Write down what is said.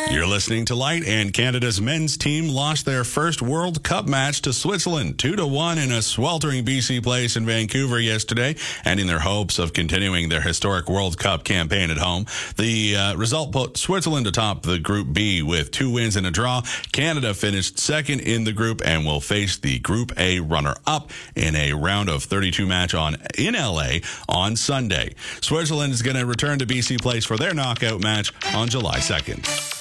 You're listening to Light, and Canada's men's team lost their first World Cup match to Switzerland 2-1 in a sweltering BC Place in Vancouver yesterday, and in their hopes of continuing their historic World Cup campaign at home. The result put Switzerland atop the Group B with 2 wins and a draw. Canada finished second in the group and will face the Group A runner-up in a round of 32 match in LA on Sunday. Switzerland is going to return to BC Place for their knockout match on July 2nd.